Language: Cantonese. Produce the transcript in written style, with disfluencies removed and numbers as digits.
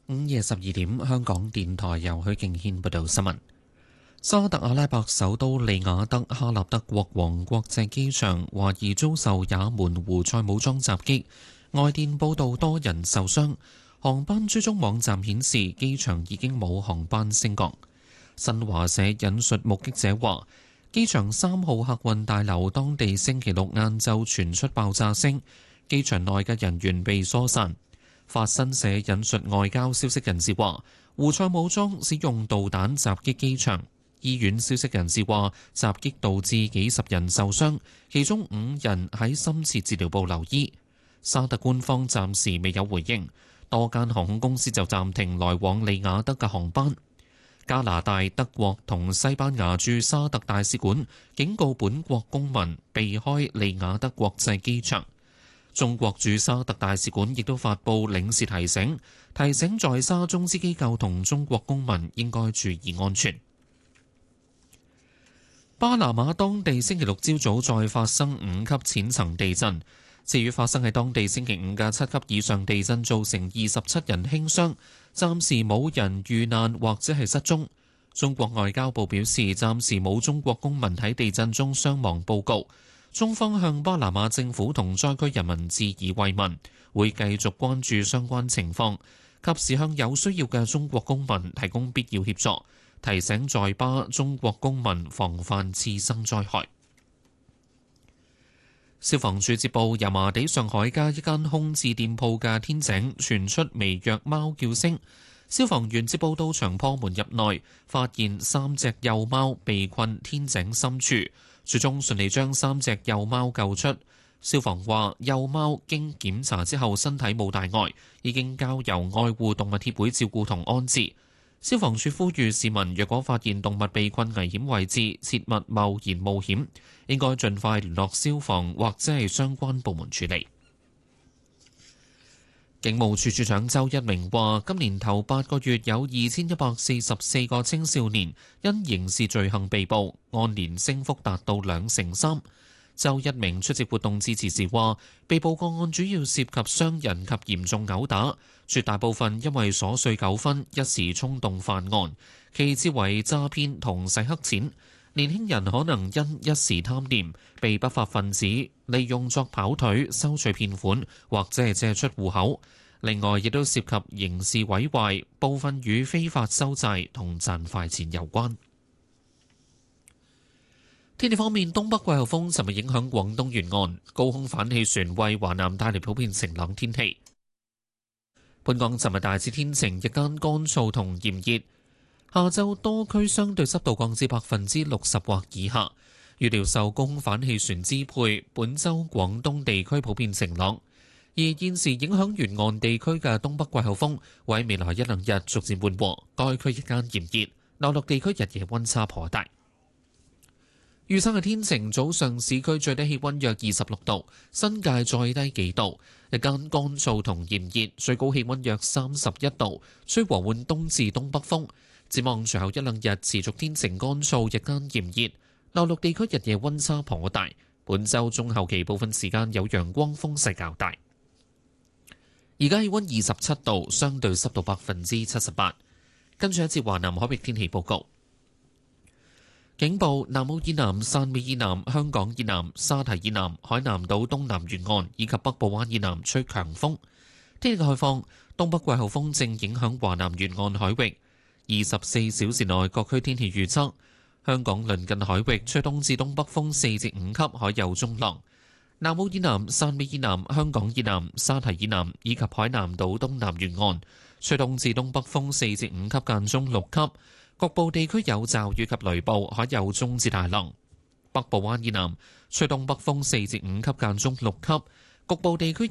午夜12點，香港電台由許敬軒報道新聞。沙特阿拉伯首都利雅得哈納德國王國際機場懷疑遭受也門胡塞武裝襲擊，外電報道多人受傷。航班追蹤網站顯示機場已經冇航班升降。新華社引述目擊者話，機場3號客運大樓當地星期六晏晝傳出爆炸聲，機場內嘅人員被疏散。法新社引述外交消息人士話，胡塞武裝使用導彈襲擊機場。醫院消息人士話，襲擊導致幾十人受傷，其中5人喺深切治療部留醫。沙特官方暫時未有回應，多間航空公司就暫停來往利雅得嘅航班。加拿大、德國同西班牙駐沙特大使館警告本國公民避開利雅得國際機場。中國駐沙特大使館亦都發布領事提醒在沙中資機構同中國公民應該注意安全。巴拿馬當地星期六朝早再發生5級淺層地震，至於發生喺當地星期5嘅7級以上地震，造成27人輕傷，暫時冇人遇難或者係失蹤。中國外交部表示，暫時冇中國公民喺地震中傷亡報告。中方向巴拿馬政府同災區人民致以慰問，會繼續關注相關情況，及時向有需要嘅中國公民提供必要協助，提醒在巴中國公民防範次生災害。消防處接報，油麻地上海街一間空置店鋪嘅天井傳出微弱貓叫聲，消防員接報到場破門入內，發現3隻幼貓被困天井深處，最終順利將3隻幼貓救出。消防話，幼貓經檢查之後身體冇大礙，已經交由愛護動物協會照顧同安置。消防處呼籲市民，若果發現動物被困危險位置，切勿貿然冒險，應該盡快聯絡消防或者係相關部門處理。警務處處長周一鳴話，今年頭8個月有2144個青少年因刑事罪行被捕，按年升幅達到2成3。周一鳴出席活動致辭時話，被捕個案主要涉及傷人及嚴重毆打，絕大部分因為瑣碎糾紛一時衝動犯案，其次為詐騙同洗黑錢。年輕人可能因一時貪念，被不法分子利用作跑腿、收取騙款或者係借出戶口。另外，亦都涉及刑事毀壞，部分與非法收債同賺快錢有關。天氣方面，東北季候風尋日影響廣東沿岸，高空反氣旋為華南帶嚟普遍晴朗天氣。本港尋日大致天晴，日間乾燥同炎熱。下晝多區相對濕度降至60%或以下。預料受高空反氣旋支配，本週廣東地區普遍晴朗。而現時影響沿岸地區嘅東北季候風，會喺未來1、2日逐漸緩和，該區日間炎熱，內陸地區日夜溫差頗大。預測係天晴，早上市區最低氣溫約26度，新界再低幾度。日間乾燥同炎熱，最高氣溫約31度，吹和緩東至東北風。展望隨後1、2日持續天晴乾燥，日間炎熱，內陸地區日夜溫差頗大。本週中後期部分時間有陽光，風勢較大。而家氣溫27度，相對濕度78%。跟住一節華南海域天氣報告。警報：南澳以南、汕尾以南、香港以南、沙堤以南、海南島東南沿岸以及北部灣以南吹強風。天氣概況：東北季候風正影響華南沿岸海域。24小時內各區天氣預測：香港鄰近海域吹東至東北風4至5級，海有中浪。南澳以南、汕尾以南、香港以南、沙堤以南以及海南島東南沿岸吹東至東北風4至5級，間中6級。局部地區有驟雨及雷暴，海有中至大浪。北部灣以南吹東北風4至5級，間中6級。局部地區